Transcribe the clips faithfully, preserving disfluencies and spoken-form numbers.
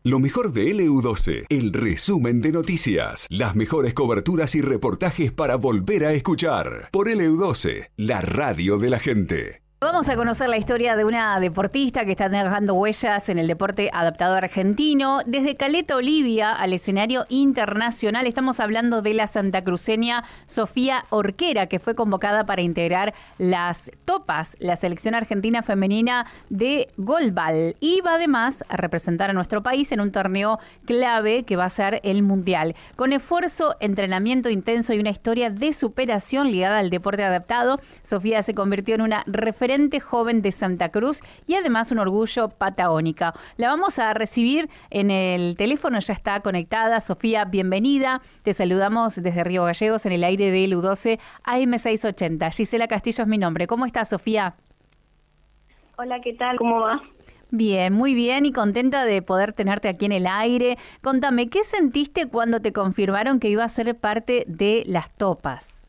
Lo mejor de L U doce, el resumen de noticias, las mejores coberturas y reportajes para volver a escuchar. Por L U doce, la radio de la gente. Vamos a conocer la historia de una deportista que está dejando huellas en el deporte adaptado argentino. Desde Caleta Olivia al escenario internacional, estamos hablando de la santacruceña Sofía Orquera, que fue convocada para integrar las Topas, la selección argentina femenina de Goalball. Y va además a representar a nuestro país en un torneo clave que va a ser el Mundial. Con esfuerzo, entrenamiento intenso y una historia de superación ligada al deporte adaptado, Sofía se convirtió en una referencia joven de Santa Cruz y además un orgullo patagónica. La vamos a recibir en el teléfono, ya está conectada. Sofía, bienvenida. Te saludamos desde Río Gallegos en el aire de L U doce A M seiscientos ochenta. Gisela Castillo es mi nombre. ¿Cómo estás, Sofía? Hola, ¿qué tal? ¿Cómo va? Bien, muy bien y contenta de poder tenerte aquí en el aire. Contame, ¿qué sentiste cuando te confirmaron que iba a ser parte de las Topas?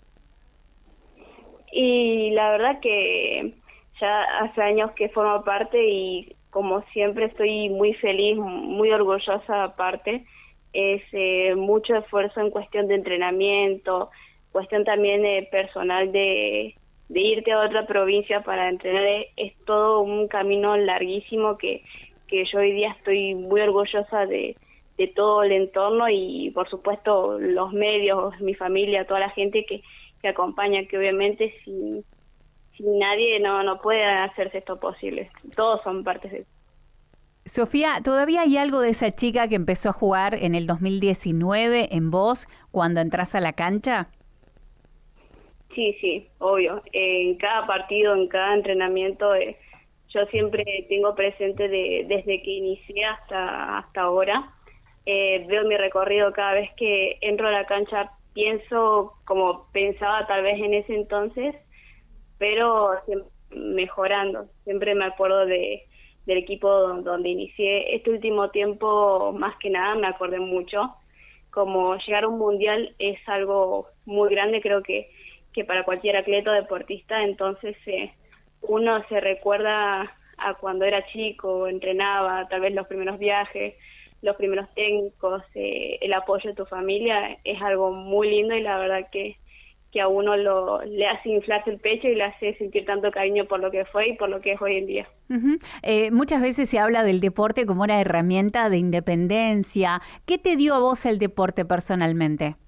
Y la verdad que ya hace años que formo parte y como siempre estoy muy feliz, muy orgullosa aparte. Es eh, mucho esfuerzo en cuestión de entrenamiento, cuestión también eh, personal de, de irte a otra provincia para entrenar. Es, es todo un camino larguísimo que, que yo hoy día estoy muy orgullosa de, de todo el entorno y por supuesto los medios, mi familia, toda la gente que, que acompaña, que obviamente sin... Sin nadie no no puede hacerse esto posible. Todos son partes de... Sofía, ¿todavía hay algo de esa chica que empezó a jugar en el dos mil diecinueve en vos cuando entras a la cancha? Sí, sí, obvio. En cada partido, en cada entrenamiento, eh, yo siempre tengo presente de, desde que inicié hasta, hasta ahora. Eh, veo mi recorrido cada vez que entro a la cancha, pienso como pensaba tal vez en ese entonces, pero siempre mejorando. Siempre me acuerdo de del equipo donde inicié. Este último tiempo, más que nada, me acordé mucho. Como llegar a un mundial es algo muy grande, creo que, que para cualquier atleta o deportista, entonces eh, uno se recuerda a cuando era chico, entrenaba, tal vez los primeros viajes, los primeros técnicos, eh, el apoyo de tu familia, es algo muy lindo y la verdad que que a uno lo le hace inflarse el pecho y le hace sentir tanto cariño por lo que fue y por lo que es hoy en día. Uh-huh. Eh, muchas veces se habla del deporte como una herramienta de independencia. ¿Qué te dio a vos el deporte personalmente?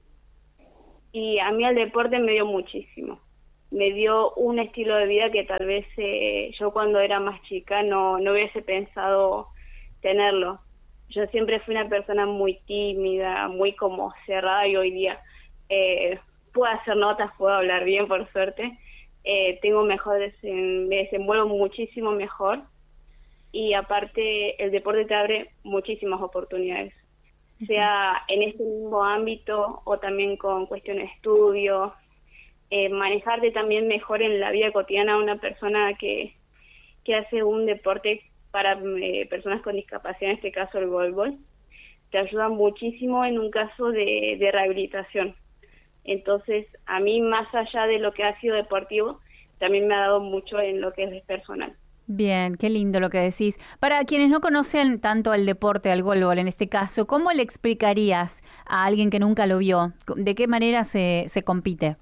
Y a mí el deporte me dio muchísimo. Me dio un estilo de vida que tal vez eh, yo cuando era más chica no, no hubiese pensado tenerlo. Yo siempre fui una persona muy tímida, muy como cerrada y hoy día... Eh, puedo hacer notas, puedo hablar bien, por suerte. Eh, tengo mejor, desen, me desenvuelvo muchísimo mejor y aparte el deporte te abre muchísimas oportunidades, uh-huh. sea en este mismo ámbito o también con cuestiones de estudio, eh, manejarte también mejor en la vida cotidiana. Una persona que, que hace un deporte para eh, personas con discapacidad, en este caso el goalball, te ayuda muchísimo en un caso de, de rehabilitación. Entonces, a mí, más allá de lo que ha sido deportivo, también me ha dado mucho en lo que es personal. Bien, qué lindo lo que decís. Para quienes no conocen tanto al deporte, al goalball en este caso, ¿cómo le explicarías a alguien que nunca lo vio? ¿De qué manera se, se compite?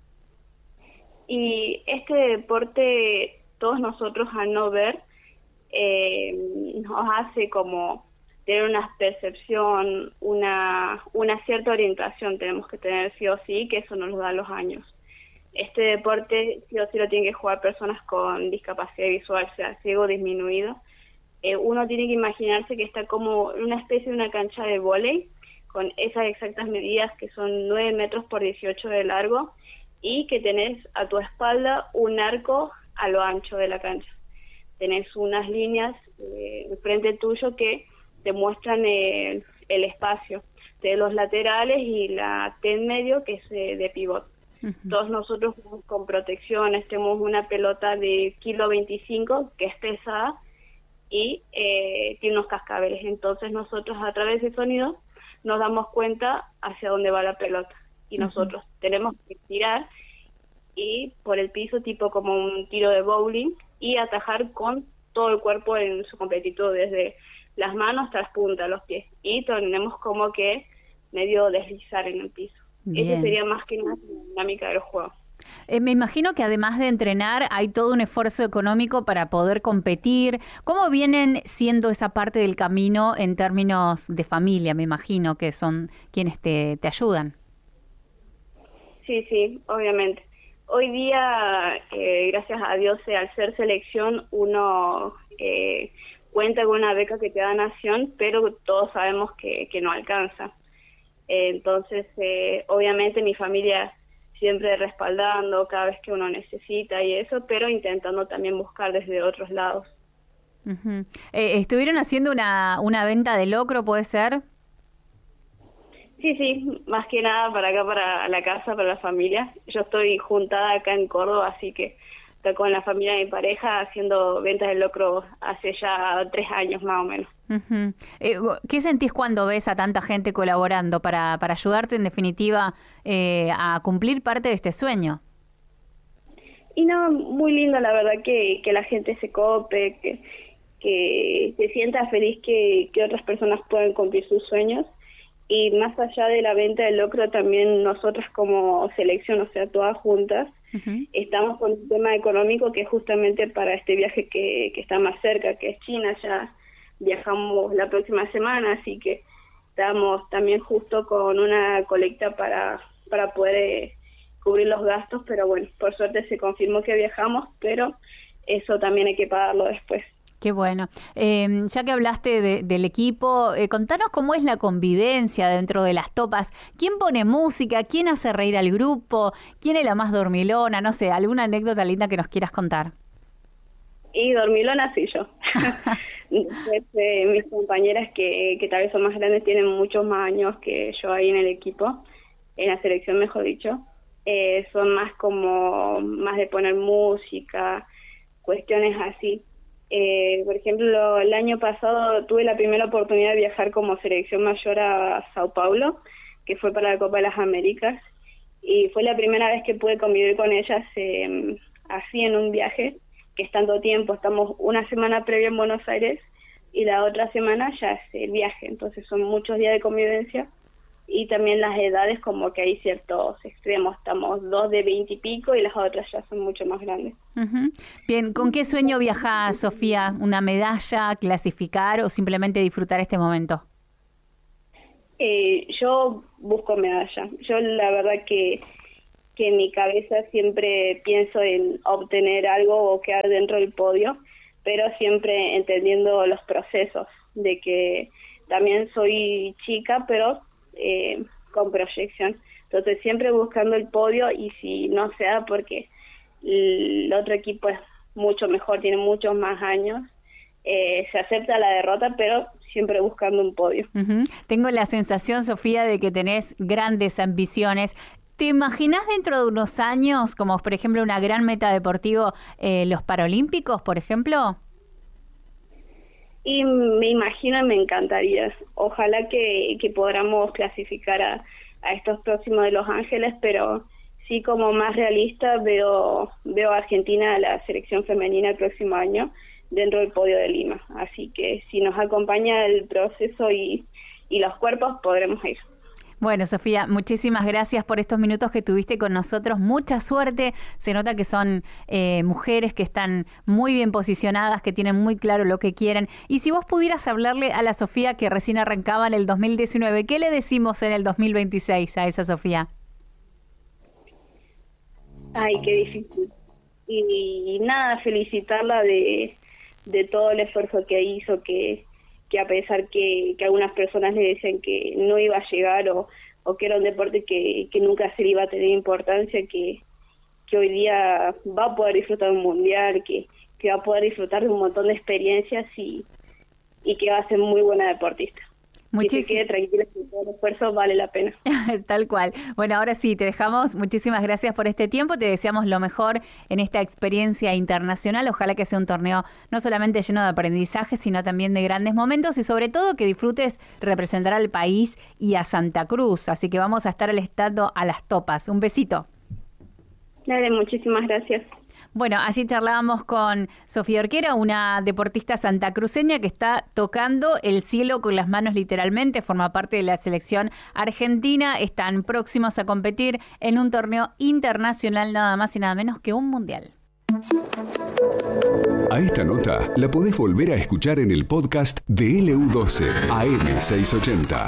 Y este deporte, todos nosotros al no ver, eh, nos hace como... tener una percepción, una una cierta orientación tenemos que tener sí o sí, que eso nos lo dan los años. Este deporte sí o sí lo tienen que jugar personas con discapacidad visual, sea ciego disminuido. Eh, uno tiene que imaginarse que está como una especie de una cancha de vóley, con esas exactas medidas que son nueve metros por dieciocho de largo, y que tenés a tu espalda un arco a lo ancho de la cancha. Tenés unas líneas eh, enfrente tuyo que te muestran el, el espacio de los laterales y la T en medio, que es eh, de pivot. Uh-huh. Todos nosotros con protecciones tenemos una pelota de kilo veinticinco que es pesada y eh, tiene unos cascabeles. Entonces nosotros a través del sonido nos damos cuenta hacia dónde va la pelota y uh-huh. nosotros tenemos que tirar y por el piso tipo como un tiro de bowling y atajar con todo el cuerpo en su completitud, desde las manos tras punta, los pies, y tenemos como que medio deslizar en el piso. Bien. Esa sería más que nada la dinámica del juego. Eh, me imagino que además de entrenar hay todo un esfuerzo económico para poder competir. ¿Cómo vienen siendo esa parte del camino en términos de familia? Me imagino que son quienes te, te ayudan. Sí, sí, obviamente. Hoy día, eh, gracias a Dios, eh, al ser selección, uno eh, cuenta con una beca que te da Nación, pero todos sabemos que, que no alcanza. Eh, entonces, eh, obviamente mi familia siempre respaldando cada vez que uno necesita y eso, pero intentando también buscar desde otros lados. Uh-huh. Eh, ¿Estuvieron haciendo una, una venta de locro, puede ser? Sí, sí, más que nada para acá, para la casa, para la familia. Yo estoy juntada acá en Córdoba, así que estoy con la familia de mi pareja haciendo ventas de locro hace ya tres años más o menos. Uh-huh. Eh, ¿Qué sentís cuando ves a tanta gente colaborando para, para ayudarte en definitiva eh, a cumplir parte de este sueño? Y no, muy lindo la verdad que, que la gente se cope, que, que se sienta feliz que, que otras personas puedan cumplir sus sueños. Y más allá de la venta del locro, también nosotras como selección, o sea, todas juntas, uh-huh. estamos con un tema económico que justamente para este viaje que, que está más cerca, que es China, ya viajamos la próxima semana, así que estamos también justo con una colecta para, para poder eh, cubrir los gastos, pero bueno, por suerte se confirmó que viajamos, pero eso también hay que pagarlo después. Qué bueno. Eh, ya que hablaste de, del equipo, eh, contanos cómo es la convivencia dentro de las topas. ¿Quién pone música? ¿Quién hace reír al grupo? ¿Quién es la más dormilona? No sé, alguna anécdota linda que nos quieras contar. Y dormilona sí yo. Después, eh, mis compañeras que, que tal vez son más grandes tienen muchos más años que yo ahí en el equipo, en la selección mejor dicho. Eh, son más como, más de poner música, cuestiones así. Eh, por ejemplo, el año pasado tuve la primera oportunidad de viajar como selección mayor a Sao Paulo, que fue para la Copa de las Américas, y fue la primera vez que pude convivir con ellas eh, así en un viaje, que es tanto tiempo, estamos una semana previa en Buenos Aires y la otra semana ya es el viaje, entonces son muchos días de convivencia. Y también las edades, como que hay ciertos extremos, estamos dos de veinte y pico y las otras ya son mucho más grandes. Uh-huh. Bien, ¿con qué sueño viaja Sofía? ¿Una medalla, clasificar o simplemente disfrutar este momento? Eh, yo busco medalla. Yo la verdad que, que en mi cabeza siempre pienso en obtener algo o quedar dentro del podio, pero siempre entendiendo los procesos, de que también soy chica, pero Eh, con proyección, entonces siempre buscando el podio, y si no se da porque el otro equipo es mucho mejor, tiene muchos más años, eh, se acepta la derrota, pero siempre buscando un podio. Uh-huh. Tengo la sensación, Sofía, de que tenés grandes ambiciones. ¿Te imaginás dentro de unos años, como por ejemplo una gran meta deportiva, eh, los Paralímpicos, por ejemplo? Y me imagino y me encantaría. Ojalá que, que podamos clasificar a, a estos próximos de Los Ángeles, pero sí, como más realista, veo veo a Argentina, a la selección femenina el próximo año, dentro del podio de Lima. Así que si nos acompaña el proceso y, y los cuerpos, podremos ir. Bueno, Sofía, muchísimas gracias por estos minutos que tuviste con nosotros. Mucha suerte. Se nota que son eh, mujeres que están muy bien posicionadas, que tienen muy claro lo que quieren. Y si vos pudieras hablarle a la Sofía que recién arrancaba en el dos mil diecinueve, ¿qué le decimos en el dos mil veintiséis a esa Sofía? Ay, qué difícil. Y, y nada, felicitarla de, de todo el esfuerzo que hizo, que... que a pesar que, que algunas personas le decían que no iba a llegar o, o que era un deporte que, que nunca se le iba a tener importancia, que, que hoy día va a poder disfrutar de un mundial, que, que va a poder disfrutar de un montón de experiencias y, y que va a ser muy buena deportista. Muchísimo. Que se quede tranquila, que todo el esfuerzo vale la pena. Tal cual. Bueno, ahora sí, te dejamos. Muchísimas gracias por este tiempo. Te deseamos lo mejor en esta experiencia internacional. Ojalá que sea un torneo no solamente lleno de aprendizaje, sino también de grandes momentos y sobre todo que disfrutes representar al país y a Santa Cruz. Así que vamos a estar al estado a las topas. Un besito. Dale, muchísimas gracias. Bueno, allí charlábamos con Sofía Orquera, una deportista santacruceña que está tocando el cielo con las manos literalmente, forma parte de la selección argentina, están próximos a competir en un torneo internacional, nada más y nada menos que un mundial. A esta nota la podés volver a escuchar en el podcast de L U doce A M seiscientos ochenta.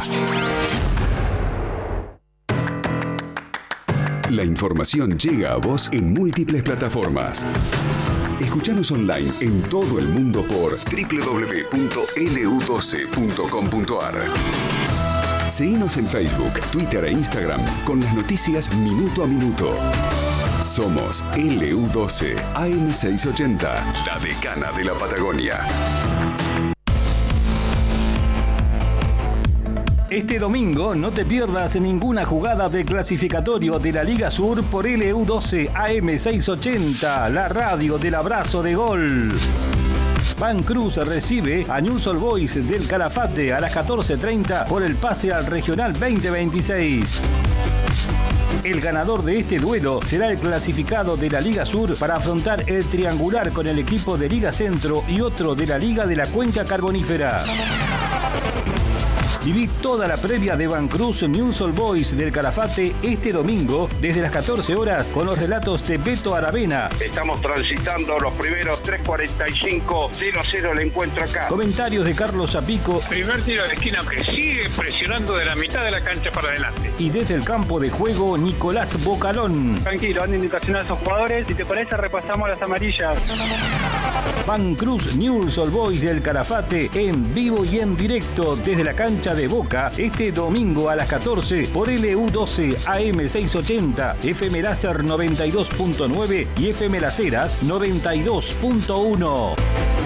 La información llega a vos en múltiples plataformas. Escuchanos online en todo el mundo por doble u doble u doble u punto L U doce punto com punto A R. Seguinos en Facebook, Twitter e Instagram con las noticias minuto a minuto. Somos L U doce A M seiscientos ochenta, la decana de la Patagonia. Este domingo no te pierdas ninguna jugada de clasificatorio de la Liga Sur por L U doce A M seiscientos ochenta, la radio del abrazo de gol. Van Cruz recibe a Newell's Old Boys del Calafate a las catorce treinta por el pase al Regional veinte veintiséis. El ganador de este duelo será el clasificado de la Liga Sur para afrontar el triangular con el equipo de Liga Centro y otro de la Liga de la Cuenca Carbonífera. Viví toda la previa de Van Cruz Newell's Old Boys del Calafate este domingo desde las catorce horas con los relatos de Beto Aravena. Estamos transitando los primeros tres cuarenta y cinco, cero cero el encuentro acá. Comentarios de Carlos Zapico. Primer tiro de esquina que sigue presionando de la mitad de la cancha para adelante. Y desde el campo de juego, Nicolás Bocalón. Tranquilo, han indicación a esos jugadores. Si te parece, repasamos las amarillas. Van Cruz Newell's Old Boys del Calafate en vivo y en directo desde la cancha de Boca este domingo a las catorce por L U doce A M seiscientos ochenta, F M Láser noventa y dos punto nueve y F M Las Heras noventa y dos punto uno.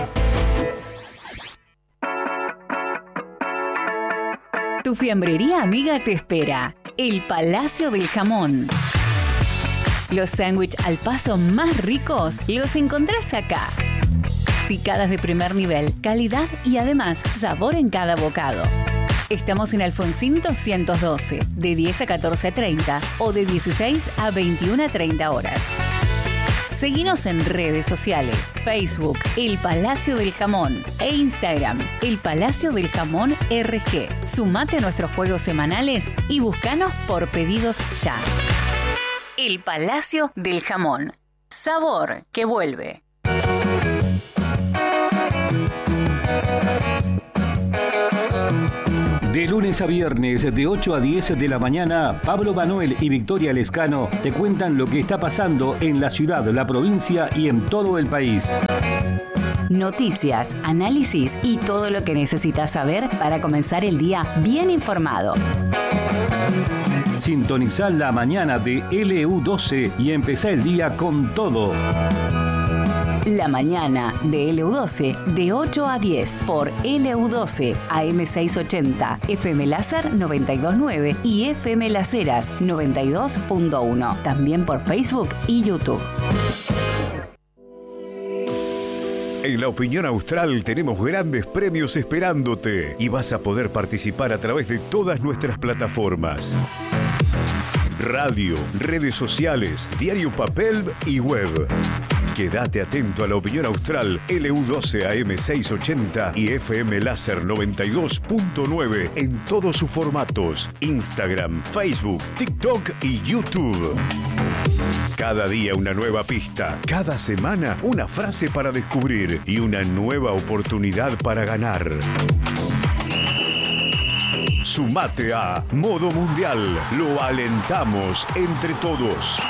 Tu fiambrería amiga te espera. El Palacio del Jamón. Los sándwiches al paso más ricos los encontrás acá. Picadas de primer nivel, calidad y además sabor en cada bocado. Estamos en Alfonsín doscientos doce, de diez a catorce treinta o de dieciséis a veintiuna treinta horas. Seguinos en redes sociales, Facebook, El Palacio del Jamón e Instagram, El Palacio del Jamón R G. Sumate a nuestros juegos semanales y búscanos por pedidos ya. El Palacio del Jamón. Sabor que vuelve. De lunes a viernes, de ocho a diez de la mañana, Pablo Manuel y Victoria Lescano te cuentan lo que está pasando en la ciudad, la provincia y en todo el país. Noticias, análisis y todo lo que necesitas saber para comenzar el día bien informado. Sintonizá la mañana de L U doce y empezá el día con todo. La mañana de L U doce de ocho a diez por L U doce A M seiscientos ochenta, F M Láser noventa y dos punto nueve y F M Las Heras noventa y dos punto uno. También por Facebook y YouTube. En La Opinión Austral tenemos grandes premios esperándote y vas a poder participar a través de todas nuestras plataformas. Radio, redes sociales, diario papel y web. Quédate atento a La Opinión Austral, L U doce A M seiscientos ochenta y F M Láser noventa y dos punto nueve en todos sus formatos: Instagram, Facebook, TikTok y YouTube. Cada día una nueva pista, cada semana una frase para descubrir y una nueva oportunidad para ganar. Sumate a Modo Mundial. Lo alentamos entre todos.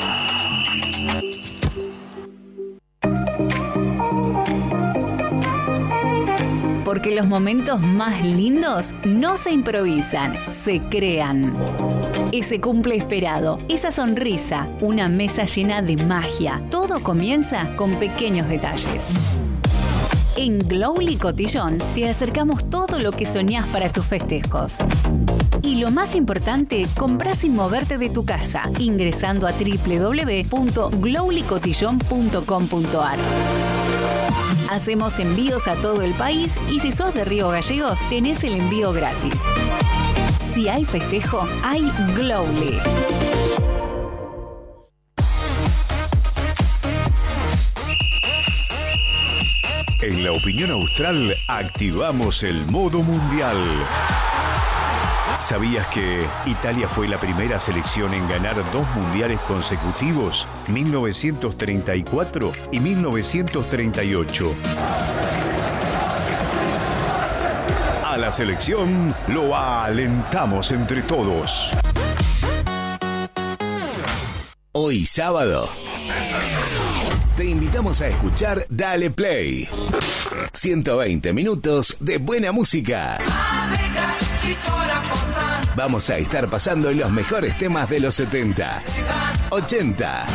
Porque los momentos más lindos no se improvisan, se crean. Ese cumple esperado, esa sonrisa, una mesa llena de magia. Todo comienza con pequeños detalles. En Glowly Cotillón te acercamos todo lo que soñás para tus festejos. Y lo más importante, comprá sin moverte de tu casa, ingresando a doble u doble u doble u punto glowly cotillón punto com punto a r. Hacemos envíos a todo el país y si sos de Río Gallegos, tenés el envío gratis. Si hay festejo, hay Glowly. En la opinión austral activamos el modo mundial. ¿Sabías que Italia fue la primera selección en ganar dos mundiales consecutivos, mil novecientos treinta y cuatro y mil novecientos treinta y ocho? A la selección lo alentamos entre todos. Hoy sábado te invitamos a escuchar Dale Play. ciento veinte minutos de buena música. Vamos a estar pasando los mejores temas de los setenta, ochenta,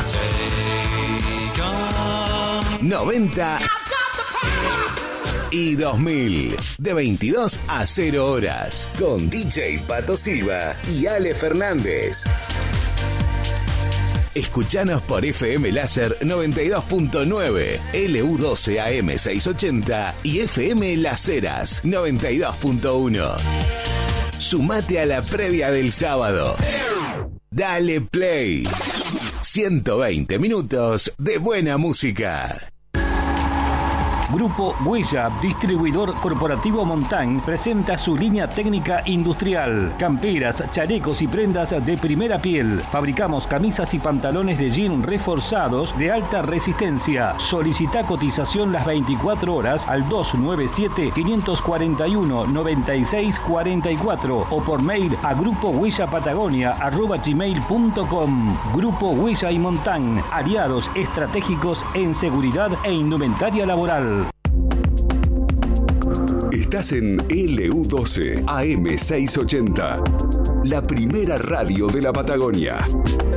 noventa y dos mil, de veintidós a cero horas, con D J Pato Silva y Ale Fernández. Escuchanos por F M Láser noventa y dos punto nueve, L U doce A M seiscientos ochenta y F M Las Heras noventa y dos punto uno. Sumate a la previa del sábado. Dale Play. ciento veinte minutos de buena música. Grupo Huella, distribuidor corporativo Montán, presenta su línea técnica industrial. Camperas, chalecos y prendas de primera piel. Fabricamos camisas y pantalones de jean reforzados de alta resistencia. Solicita cotización las veinticuatro horas al dos nueve siete, cinco cuatro uno, nueve seis cuatro cuatro o por mail a grupo huella patagonia arroba gmail punto com. Grupo Huella y Montán, aliados estratégicos en seguridad e indumentaria laboral. Estás en L U doce A M seiscientos ochenta, la primera radio de la Patagonia.